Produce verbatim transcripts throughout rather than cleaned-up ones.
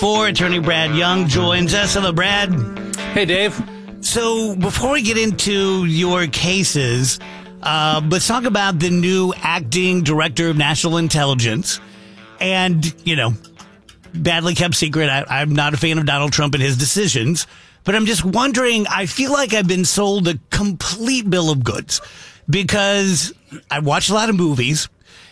four, attorney Brad Young joins us. Hello, Brad. Hey, Dave. So before we get into your cases, uh, let's talk about the new acting director of national intelligence. And, you know, badly kept secret. I, I'm not a fan of Donald Trump and his decisions, but I'm just wondering, I feel like I've been sold a complete bill of goods because I watch a lot of movies.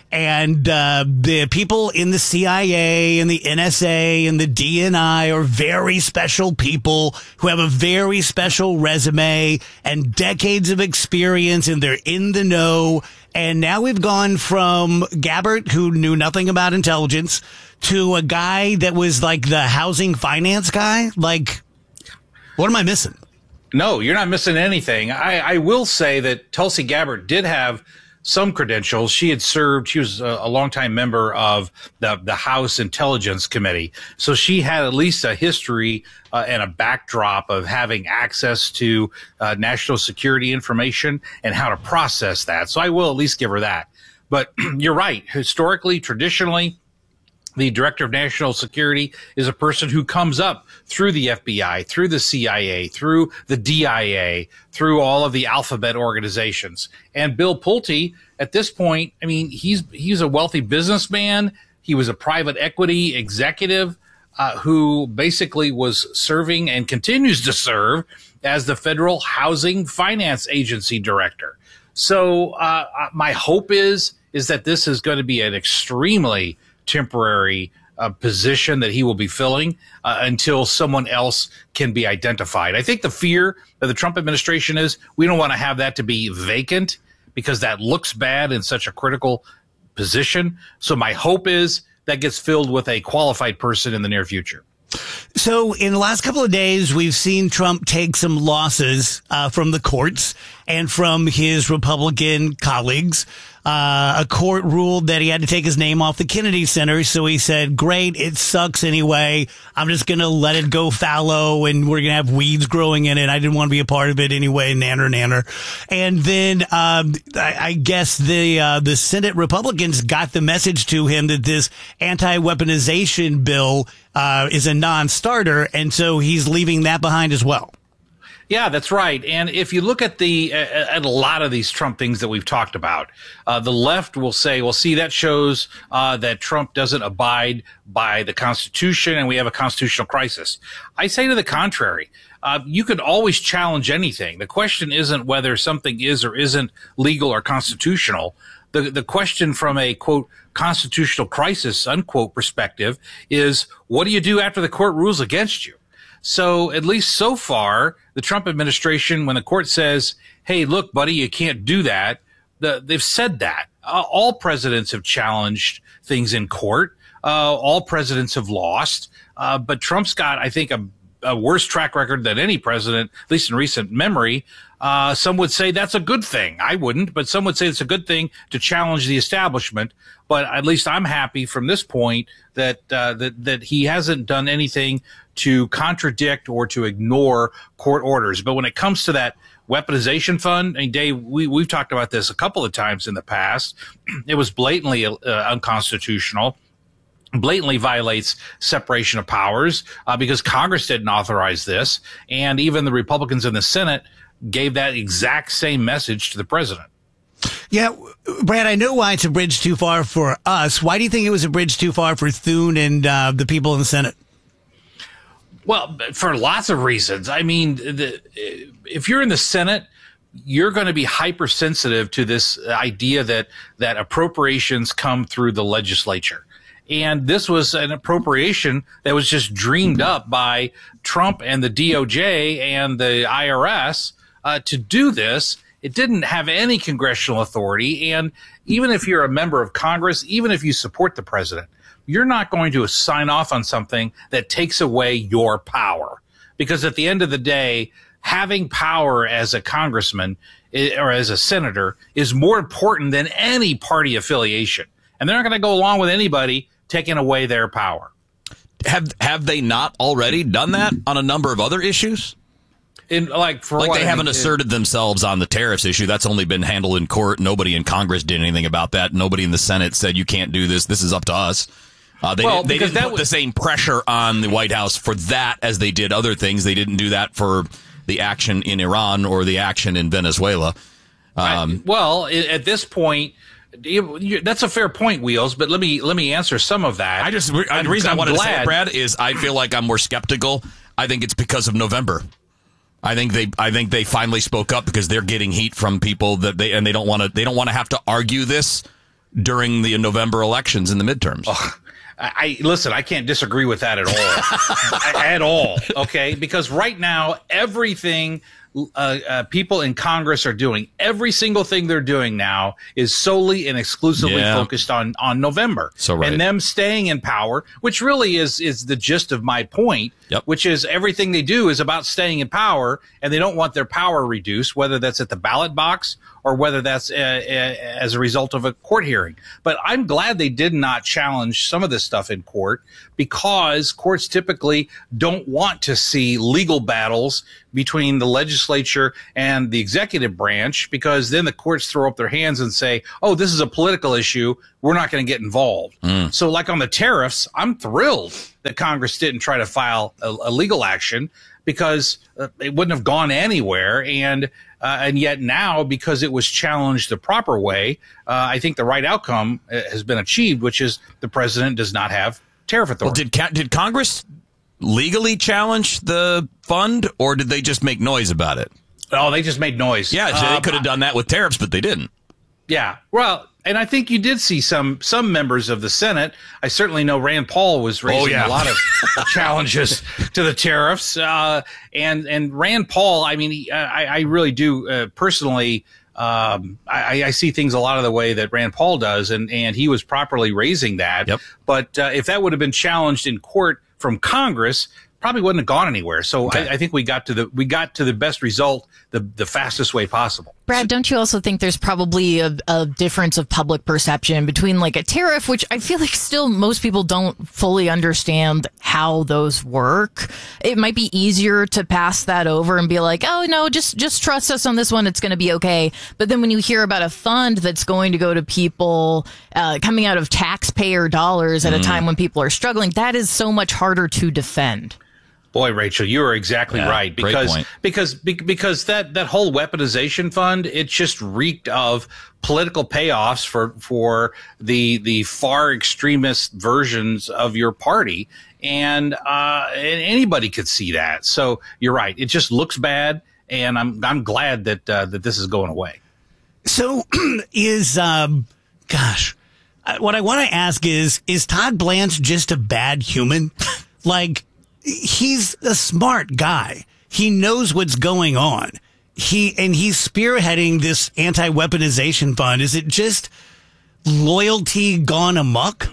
And uh, the people in the C I A and the N S A and the D N I are very special people who have a very special resume and decades of experience, and they're in the know. And now we've gone from Gabbard, who knew nothing about intelligence, to a guy that was like the housing finance guy. Like, what am I missing? No, you're not missing anything. I, I will say that Tulsi Gabbard did have some credentials. She had served, she was a, a longtime member of the, the House Intelligence Committee. So she had at least a history uh, and a backdrop of having access to uh, national security information and how to process that. So I will at least give her that. But you're right. Historically, traditionally, the director of national security is a person who comes up through the F B I, through the C I A, through the D I A, through all of the alphabet organizations. And Bill Pulte, at this point, I mean, he's he's a wealthy businessman. He was a private equity executive uh, who basically was serving and continues to serve as the Federal Housing Finance Agency director. So uh, my hope is is that this is going to be an extremely temporary uh, position that he will be filling uh, until someone else can be identified. I think the fear of the Trump administration is we don't want to have that to be vacant because that looks bad in such a critical position. So my hope is that gets filled with a qualified person in the near future. So in the last couple of days, we've seen Trump take some losses uh, from the courts and from his Republican colleagues. Uh, a court ruled that he had to take his name off the Kennedy Center. So he said, great, it sucks anyway. I'm just going to let it go fallow and we're going to have weeds growing in it. I didn't want to be a part of it anyway. Nanner, nanner. And then, um, I, I guess the, uh, the Senate Republicans got the message to him that this anti-weaponization bill, uh, is a non-starter. And so he's leaving that behind as well. Yeah, that's right. And if you look at the at a lot of these Trump things that we've talked about, uh, the left will say, well, see, that shows uh, that Trump doesn't abide by the Constitution and we have a constitutional crisis. I say to the contrary. Uh, you could always challenge anything. The question isn't whether something is or isn't legal or constitutional. The, the question from a, quote, constitutional crisis, unquote, perspective is, what do you do after the court rules against you? So at least so far, the Trump administration, when the court says, hey, look, buddy, you can't do that, the, they've said that. Uh, all presidents have challenged things in court. Uh, all presidents have lost. Uh, but Trump's got, I think, a, a worse track record than any president, at least in recent memory. Uh, some would say that's a good thing. I wouldn't, but some would say it's a good thing to challenge the establishment. But at least I'm happy from this point that, uh, that, that he hasn't done anything to contradict or to ignore court orders. But when it comes to that weaponization fund, I mean, Dave, we, we've talked about this a couple of times in the past. It was blatantly uh, unconstitutional. Blatantly violates separation of powers uh, because Congress didn't authorize this. And even the Republicans in the Senate gave that exact same message to the president. Yeah, Brad, I know why it's a bridge too far for us. Why do you think it was a bridge too far for Thune and uh, the people in the Senate? Well, for lots of reasons. I mean, the, if you're in the Senate, you're going to be hypersensitive to this idea that that appropriations come through the legislature. And this was an appropriation that was just dreamed up by Trump and the D O J and the I R S uh, to do this. It didn't have any congressional authority. And even if you're a member of Congress, even if you support the president, you're not going to sign off on something that takes away your power. Because at the end of the day, having power as a congressman or as a senator is more important than any party affiliation. And they're not going to go along with anybody taking away their power. Have have they not already done that on a number of other issues? In like for like what? they haven't I mean, asserted it, themselves on the tariffs issue. That's only been handled in court. Nobody in Congress did anything about that. Nobody in the Senate said you can't do this. This is up to us. Uh, they well, did, they didn't that put was, the same pressure on the White House for that as they did other things. They didn't do that for the action in Iran or the action in Venezuela. Um, I, well, at this point, you, you, that's a fair point, Wheels. But let me let me answer some of that. I just the reason I'm I wanted glad. to say it, Brad, is I feel like I'm more skeptical. I think it's because of November. I think they I think they finally spoke up because they're getting heat from people that they and they don't want to they don't want to have to argue this during the November elections and the midterms. Oh, I, I listen. I can't disagree with that at all, at all. Okay, because right now everything uh, uh, people in Congress are doing, every single thing they're doing now is solely and exclusively yeah. focused on on November. So right. And them staying in power, which really is is the gist of my point. Yep. Which is everything they do is about staying in power, and they don't want their power reduced, whether that's at the ballot box or whether that's uh, uh, as a result of a court hearing. But I'm glad they did not challenge some of this stuff in court, because courts typically don't want to see legal battles between the legislature and the executive branch, because then the courts throw up their hands and say, oh, this is a political issue, we're not going to get involved. Mm. So like on the tariffs, I'm thrilled that Congress didn't try to file a, a legal action, because uh, it wouldn't have gone anywhere. And uh, and yet now, because it was challenged the proper way, uh, I think the right outcome has been achieved, which is the president does not have tariff authority. Well, did did Congress legally challenge the fund, or did they just make noise about it? Oh, they just made noise. Yeah, uh, they could have done that with tariffs, but they didn't. Yeah, well, and I think you did see some some members of the Senate. I certainly know Rand Paul was raising oh, yeah. a lot of challenges to the tariffs, uh, and and Rand Paul. I mean, he, I, I really do uh, personally. Um, I, I see things a lot of the way that Rand Paul does, and and he was properly raising that. Yep. But uh, if that would have been challenged in court from Congress, probably wouldn't have gone anywhere. So okay. I, I think we got to the we got to the best result the the fastest way possible. Brad, don't you also think there's probably a, a difference of public perception between like a tariff, which I feel like still most people don't fully understand how those work? It might be easier to pass that over and be like, oh, no, just just trust us on this one. It's going to be okay. But then when you hear about a fund that's going to go to people uh, coming out of taxpayer dollars at mm. a time when people are struggling, that is so much harder to defend. Boy, Rachel, you are exactly yeah, right, because because because that that whole weaponization fund, it just reeked of political payoffs for for the the far extremist versions of your party, and uh, and anybody could see that. So you're right; it just looks bad, and I'm I'm glad that uh, that this is going away. So is um, gosh, what I want to ask is is Todd Blanche just a bad human? Like, he's a smart guy. He knows what's going on. He and he's spearheading this anti-weaponization fund. Is it just loyalty gone amok?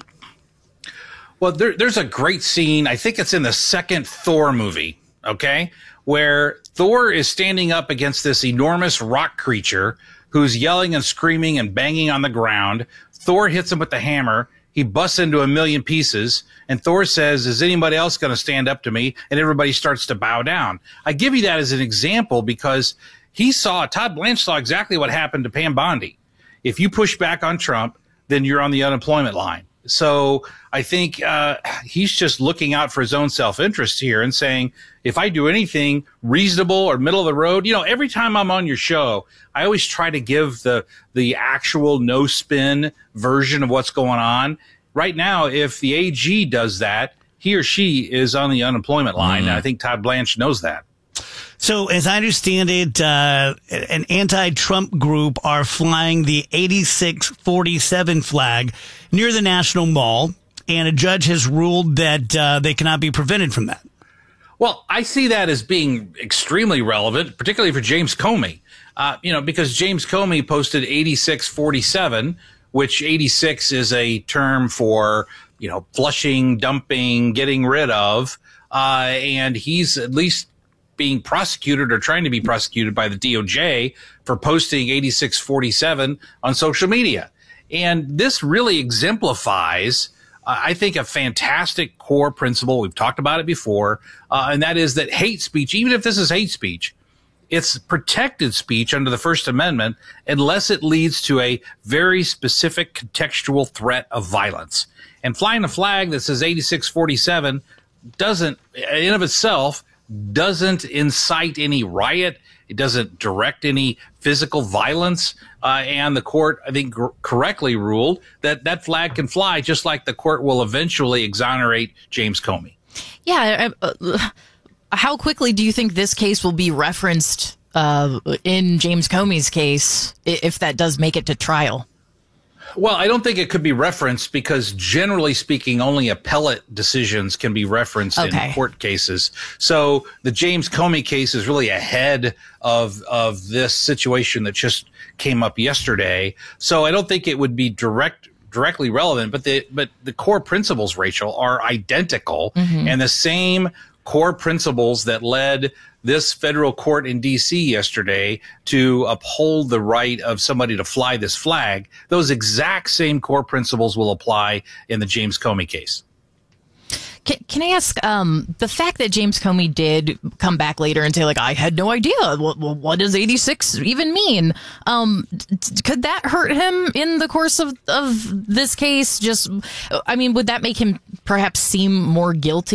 Well, there, there's a great scene. I think it's in the second Thor movie, okay, where Thor is standing up against this enormous rock creature who's yelling and screaming and banging on the ground. Thor hits him with the hammer. He busts into a million pieces, and Thor says, is anybody else going to stand up to me? And everybody starts to bow down. I give you that as an example because he saw, Todd Blanche saw exactly what happened to Pam Bondi. If you push back on Trump, then you're on the unemployment line. So I think uh, he's just looking out for his own self-interest here and saying, if I do anything reasonable or middle of the road, you know, every time I'm on your show, I always try to give the the actual no spin version of what's going on. Right now, if the A G does that, he or she is on the unemployment line. Mm-hmm. And I think Todd Blanche knows that. So as I understand it, uh, an anti-Trump group are flying the eighty-six forty-seven flag near the National Mall, and a judge has ruled that uh, they cannot be prevented from that. Well, I see that as being extremely relevant, particularly for James Comey, uh, you know, because James Comey posted eighty-six forty-seven, which eighty-six is a term for, you know, flushing, dumping, getting rid of, uh, and he's at least being prosecuted or trying to be prosecuted by the D O J for posting eighty-six forty-seven on social media. And this really exemplifies, uh, I think, a fantastic core principle. We've talked about it before, uh, and that is that hate speech, even if this is hate speech, it's protected speech under the First Amendment unless it leads to a very specific contextual threat of violence. And flying a flag that says eighty-six forty-seven doesn't, in of itself, doesn't incite any riot. It doesn't direct any physical violence. Uh, and the court, I think, gr- correctly ruled that that flag can fly, just like the court will eventually exonerate James Comey. Yeah. Uh, how quickly do you think this case will be referenced uh, in James Comey's case, if that does make it to trial? Well, I don't think it could be referenced because generally speaking, only appellate decisions can be referenced okay. in court cases. So the James Comey case is really ahead of, of this situation that just came up yesterday. So I don't think it would be direct, directly relevant, but the, but the core principles, Rachel, are identical, mm-hmm. and the same core principles that led this federal court in D C yesterday to uphold the right of somebody to fly this flag. Those exact same core principles will apply in the James Comey case. Can, can I ask, um, the fact that James Comey did come back later and say, like, I had no idea. What, what does eighty-six even mean? Um, t- could that hurt him in the course of, of this case? Just, I mean, would that make him perhaps seem more guilty?